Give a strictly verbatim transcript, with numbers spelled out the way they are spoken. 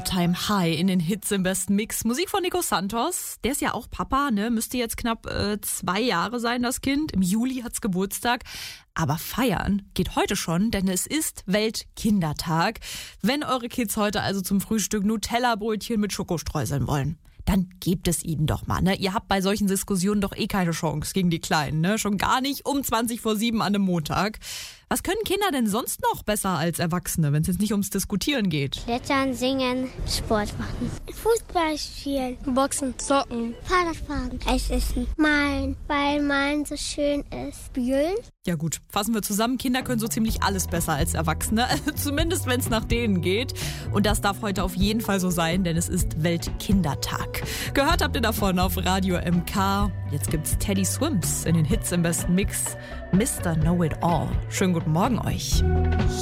All-Time-High in den Hits im besten Mix. Musik von Nico Santos. Der ist ja auch Papa, ne? Müsste jetzt knapp äh, zwei Jahre sein, das Kind. Im Juli hat's Geburtstag. Aber feiern geht heute schon, denn es ist Weltkindertag. Wenn eure Kids heute also zum Frühstück Nutella-Brötchen mit Schokostreuseln wollen, dann gebt es ihnen doch mal. Ne? Ihr habt bei solchen Diskussionen doch eh keine Chance gegen die Kleinen. Ne? Schon gar nicht um zwanzig vor sieben an einem Montag. Was können Kinder denn sonst noch besser als Erwachsene, wenn es jetzt nicht ums Diskutieren geht? Klettern, singen, Sport machen. Fußball spielen, Boxen, Zocken, Fahrradfahren, Eis essen, malen, weil malen so schön ist. Spielen. Ja gut, fassen wir zusammen. Kinder können so ziemlich alles besser als Erwachsene. Zumindest wenn es nach denen geht. Und das darf heute auf jeden Fall so sein, denn es ist Weltkindertag. Gehört habt ihr davon auf Radio M K. Jetzt gibt's Teddy Swims in den Hits im besten Mix. Mister Know It All. Schönen guten Morgen euch.